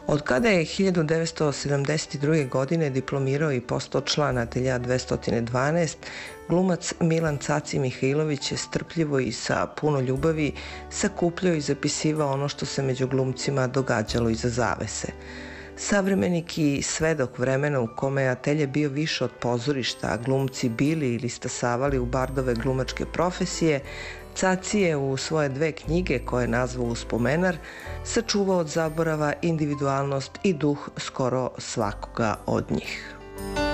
Od kada je 1972. godine diplomirao i postao član Ateljea 212, glumac Milan Caci Mihajlović je strpljivo i sa puno ljubavi sakupljao i zapisivao ono što se među glumcima događalo iza zavese. Savremenik i svedok vremena u kome je atelje bio više od pozorišta, a glumci bili ili stasavali u bardove glumačke profesije, Caci je u svoje 2 knjige, koje je nazvao Uspomenar, sačuvao od zaborava individualnost i duh skoro svakoga od njih.